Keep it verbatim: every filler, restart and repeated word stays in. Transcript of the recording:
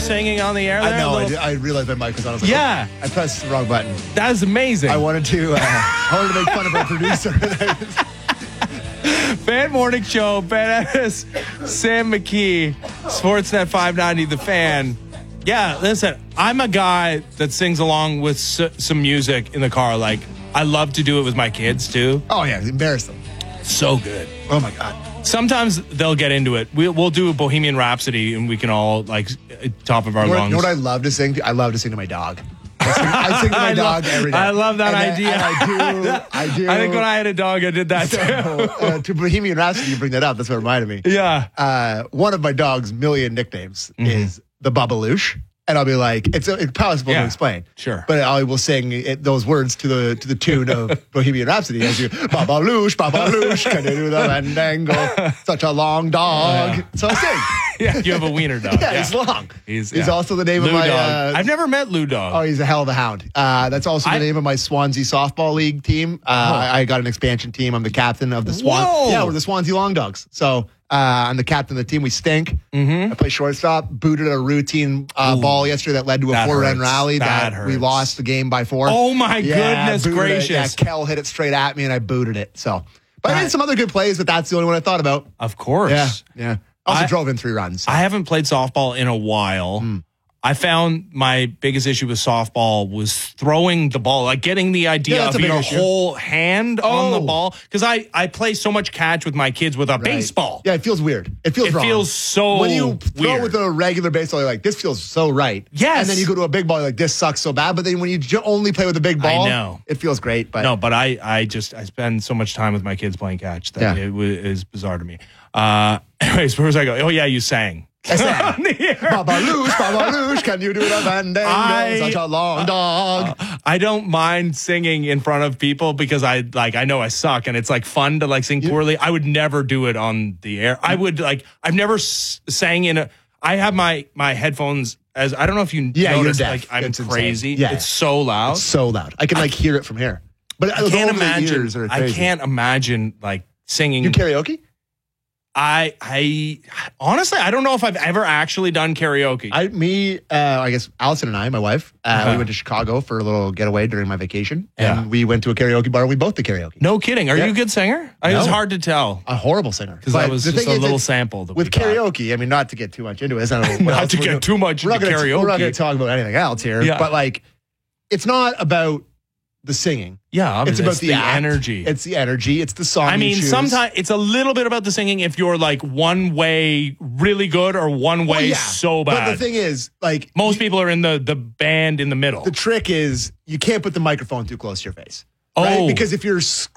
singing on the air there? I know. I, Little- did- I realized my mic was on. I was like, Yeah. oh, I pressed the wrong button. That is amazing. I wanted to. Uh, I wanted to make fun of our producer. Fan Morning Show, Ben Ennis, Sam McKee, Sportsnet five ninety, The Fan. Yeah, listen, I'm a guy that sings along with s- some music in the car. Like, I love to do it with my kids, too. Oh, yeah. Embarrass them. So good. Oh, my God. Sometimes they'll get into it. We'll, we'll do a Bohemian Rhapsody, and we can all, like, top of our You know, what, lungs. you know what I love to sing to? I love to sing to my dog. I sing, I sing to my I dog love- every day. I love that And idea. And I do. I do. I think when I had a dog, I did that, too. uh, to Bohemian Rhapsody, you bring that up. That's what reminded me. Yeah. Uh, one of my dog's million nicknames Mm-hmm. is the Babaloosh. And I'll be like, it's it's possible Yeah, to explain. sure. But I will sing it, those words to the to the tune of Bohemian Rhapsody as you, Babaloosh, Babaloosh, can you do the fandango? Such a long dog. Yeah. So I sing. Yeah, you have a wiener dog. Yeah, he's long. He's, He's yeah. also the name Lou of my. Dog. Uh, I've never met Lou Dog. Oh, he's a hell of a hound. Uh, that's also the I- name of my Swansea softball league team. Uh, I, I got an expansion team. I'm the captain of the Swan. Whoa. Yeah, we're the Swansea Long Dogs. So uh, I'm the captain of the team. We stink. Mm-hmm. I play shortstop. Booted a routine uh, ball yesterday that led to a That four-run hurts. rally That that, we hurts. lost the game by four. Oh, my Yeah, goodness booted it. gracious. Yeah, Kel hit it straight at me and I booted it. So, but I That- made some other good plays, but that's the only one I thought about. Of course. Yeah, yeah. Also I- drove in three runs. I haven't played softball in a while. Hmm. I found my biggest issue with softball was throwing the ball, like getting the idea Yeah, that's of a big your issue. whole hand on the Oh. ball. Because I, I play so much catch with my kids with a Right. baseball. Yeah, it feels weird. It feels It wrong. feels so When you throw weird. with a regular baseball, you're like, this feels so right. Yes. And then you go to a big ball, you're like, this sucks so bad. But then when you ju- only play with a big ball, know. it feels great. But No, but I, I just I spend so much time with my kids playing catch that Yeah. it w- is bizarre to me. Uh, anyways, where was I going? Oh yeah, you sang. I sang. On the air. Babaloosh, Babaloosh, can you do the fandango? I- Such a long dog. I don't mind singing in front of people because I like I know I suck and it's like fun to like sing poorly. I would never do it on the air. I would like I've never s- sang in a. I have my my headphones as I don't know if you Yeah, you're noticed deaf. like I'm It's insane. crazy. Yeah. It's so loud. So loud. I can like hear it from here. But I can't imagine. Ears are I crazy. can't imagine like singing. You karaoke? I I honestly I don't know if I've ever actually done karaoke. I, me, uh, I guess Allison and I, my wife, uh, Uh-huh. we went to Chicago for a little getaway during my vacation, and Yeah. we went to a karaoke bar. We both did karaoke. no kidding. Are Yeah. you a good singer? I, It was No. hard to tell A horrible singer. because that But was the just thing a is, little it's- sample. That with we got. karaoke, I mean, not to get too much into it. I don't know what Not else to we're get doing. too much We're not into gonna- We're not karaoke. going to talk about anything else here. Yeah. But like, it's not about the singing. Yeah, It's obviously. about the, act. energy. It's the energy. It's the song. I you mean, choose. sometimes it's a little bit about the singing if you're like one way really good or one way Well, yeah. so bad. But the thing is, like, Most people are in the the band in the middle. the trick is you can't put the microphone too close to your face. Oh. Right? Because if you're